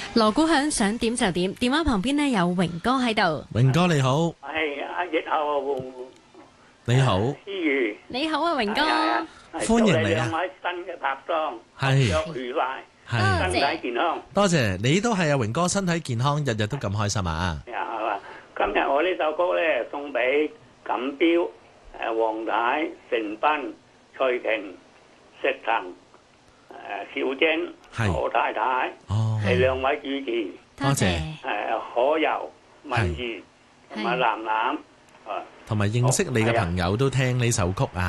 鑼鼓響，想點就點。電話旁邊呢有榮哥喺度。 榮哥你好， 係阿葉後， 你好， 思如， 你好啊，榮哥。 歡迎你啊！ 兩位新嘅拍檔， 係合作愉快， 係， 身體健康。 多謝你都係啊，榮哥身體健康，日日都咁開心啊！ 係嘛？今日我呢首歌咧送俾錦標、黃太、成斌、翠瓊、石騰、小晶、何太太，係兩位主持。 多謝。 可柔、文怡同埋楠楠， 同埋認識你嘅朋友都聽呢首曲啊！